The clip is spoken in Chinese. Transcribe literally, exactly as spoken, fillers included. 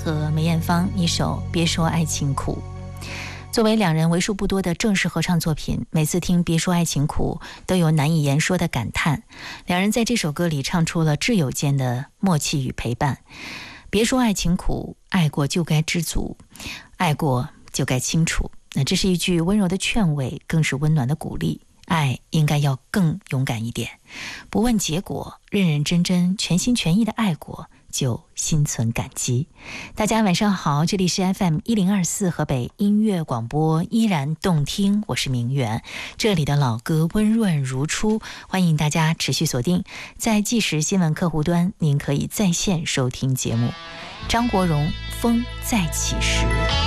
和梅艳芳一首《别说爱情苦》。作为两人为数不多的正式合唱作品，每次听《别说爱情苦》都有难以言说的感叹。两人在这首歌里唱出了挚友间的默契与陪伴。别说爱情苦，爱过就该知足，爱过就该清楚。那这是一句温柔的劝慰，更是温暖的鼓励。爱应该要更勇敢一点，不问结果，认认真真全心全意的爱过，就心存感激。大家晚上好，这里是 F M 一零二四河北音乐广播，依然动听，我是明媛。这里的老歌温润如初，欢迎大家持续锁定在即时新闻客户端，您可以在线收听节目。张国荣，风再起时。